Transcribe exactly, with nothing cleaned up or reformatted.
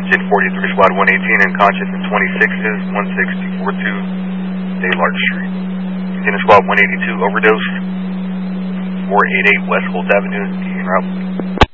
ten forty-three, Squad one eighteen, and conscious in twenty-sixes, one six two four two, Daylard Street. Unit Squad one eighty-two, overdose, four eighty-eight West Holt Avenue, en route.